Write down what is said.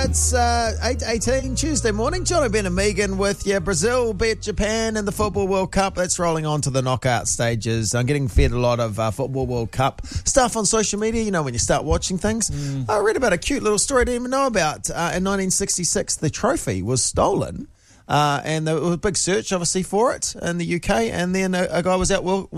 It's 8:18 Tuesday morning. Johnny, Ben and Megan with you. Brazil beat Japan in the Football World Cup. That's rolling on to the knockout stages. I'm getting fed a lot of Football World Cup stuff on social media, when you start watching things. I read about a cute little story I didn't even know about. In 1966, the trophy was stolen. And there was a big search, obviously, for it in the UK. And then a guy was out